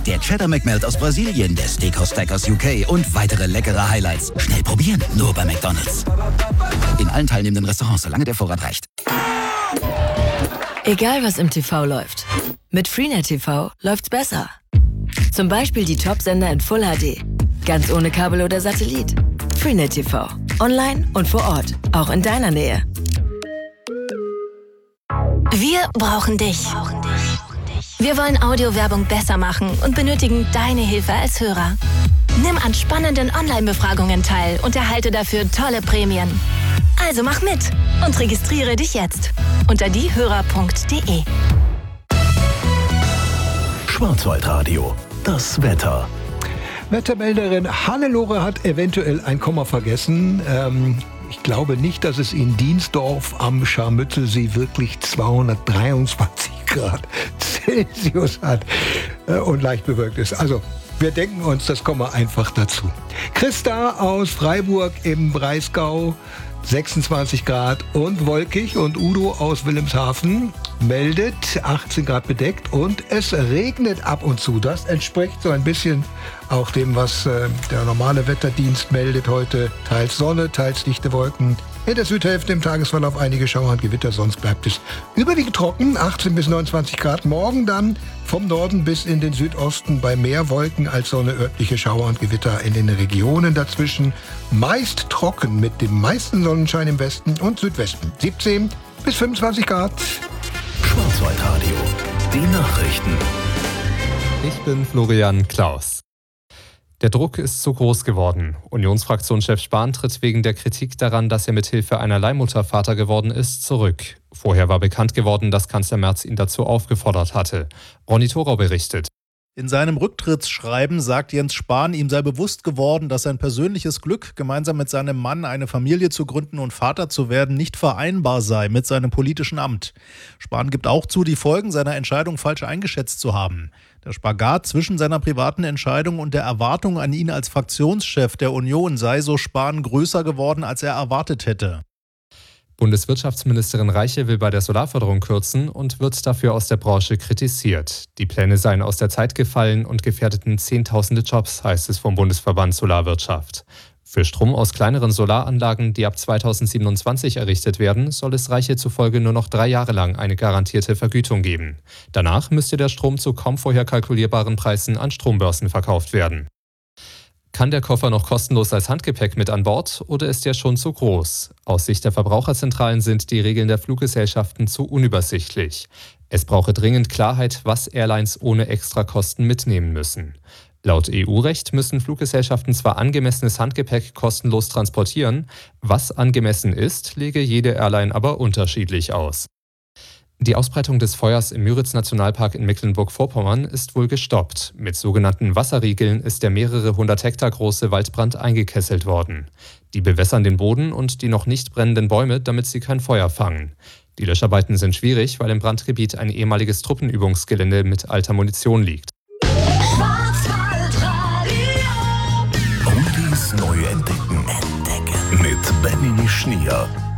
Der Cheddar McMelt aus Brasilien, der Steakhouse Stack aus UK und weitere leckere Highlights. Schnell probieren, nur bei McDonald's. In allen teilnehmenden Restaurants, solange der Vorrat reicht. Egal was im TV läuft, mit Freenet TV läuft's besser. Zum Beispiel die Top-Sender in Full HD. Ganz ohne Kabel oder Satellit. Freenet TV. Online und vor Ort. Auch in deiner Nähe. Wir brauchen dich. Wir wollen Audiowerbung besser machen und benötigen deine Hilfe als Hörer. Nimm an spannenden Online-Befragungen teil und erhalte dafür tolle Prämien. Also mach mit und registriere dich jetzt unter diehörer.de. Schwarzwaldradio, das Wetter. Wettermelderin Hannelore hat eventuell ein Komma vergessen. Ich glaube nicht, dass es in Diensdorf am Scharmützelsee wirklich 223 Grad Celsius hat und leicht bewölkt ist. Also wir denken uns das Komma einfach dazu. Christa aus Freiburg im Breisgau, 26 Grad und wolkig, und Udo aus Wilhelmshaven meldet 18 Grad bedeckt und es regnet ab und zu. Das entspricht so ein bisschen auch dem, was der normale Wetterdienst meldet heute. Teils Sonne, teils dichte Wolken. In der Südhälfte im Tagesverlauf einige Schauer und Gewitter, sonst bleibt es überwiegend trocken, 18 bis 29 Grad. Morgen dann vom Norden bis in den Südosten bei mehr Wolken als Sonne, örtliche Schauer und Gewitter in den Regionen dazwischen. Meist trocken mit dem meisten Sonnenschein im Westen und Südwesten. 17 bis 25 Grad. Schwarzwaldradio, die Nachrichten. Ich bin Florian Klaus. Der Druck ist zu groß geworden. Unionsfraktionschef Spahn tritt wegen der Kritik daran, dass er mithilfe einer Leihmutter Vater geworden ist, zurück. Vorher war bekannt geworden, dass Kanzler Merz ihn dazu aufgefordert hatte. Ronny Thorau berichtet. In seinem Rücktrittsschreiben sagt Jens Spahn, ihm sei bewusst geworden, dass sein persönliches Glück, gemeinsam mit seinem Mann eine Familie zu gründen und Vater zu werden, nicht vereinbar sei mit seinem politischen Amt. Spahn gibt auch zu, die Folgen seiner Entscheidung falsch eingeschätzt zu haben. Der Spagat zwischen seiner privaten Entscheidung und der Erwartung an ihn als Fraktionschef der Union sei, so Spahn, größer geworden, als er erwartet hätte. Bundeswirtschaftsministerin Reiche will bei der Solarförderung kürzen und wird dafür aus der Branche kritisiert. Die Pläne seien aus der Zeit gefallen und gefährdeten Zehntausende Jobs, heißt es vom Bundesverband Solarwirtschaft. Für Strom aus kleineren Solaranlagen, die ab 2027 errichtet werden, soll es Reiche zufolge nur noch 3 Jahre lang eine garantierte Vergütung geben. Danach müsste der Strom zu kaum vorher kalkulierbaren Preisen an Strombörsen verkauft werden. Kann der Koffer noch kostenlos als Handgepäck mit an Bord oder ist er schon zu groß? Aus Sicht der Verbraucherzentralen sind die Regeln der Fluggesellschaften zu unübersichtlich. Es brauche dringend Klarheit, was Airlines ohne Extrakosten mitnehmen müssen. Laut EU-Recht müssen Fluggesellschaften zwar angemessenes Handgepäck kostenlos transportieren, was angemessen ist, lege jede Airline aber unterschiedlich aus. Die Ausbreitung des Feuers im Müritz-Nationalpark in Mecklenburg-Vorpommern ist wohl gestoppt. Mit sogenannten Wasserriegeln ist der mehrere 100 Hektar große Waldbrand eingekesselt worden. Die bewässern den Boden und die noch nicht brennenden Bäume, damit sie kein Feuer fangen. Die Löscharbeiten sind schwierig, weil im Brandgebiet ein ehemaliges Truppenübungsgelände mit alter Munition liegt. Oldies neu entdecken. Mit Benny Schnier.